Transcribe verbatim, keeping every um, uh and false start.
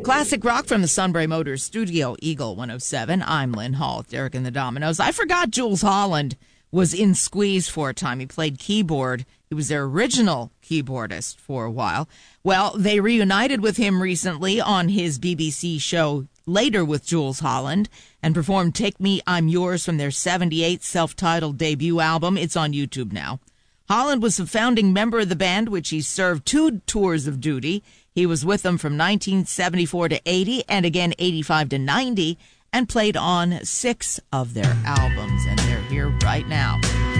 Classic rock from the Sunbury Motors Studio, Eagle one oh seven. I'm Lynn Hall with Derek and the Dominoes. I forgot Jules Holland was in Squeeze for a time. He played keyboard. He was their original keyboardist for a while. Well, they reunited with him recently on his B B C show Later with Jules Holland and performed Take Me, I'm Yours from their seventy-eight self-titled debut album. It's on YouTube now. Holland was a founding member of the band, which he served two tours of duty. He was with them from nineteen seventy-four to eighty and again eighty-five to ninety and played on six of their albums. And they're here right now.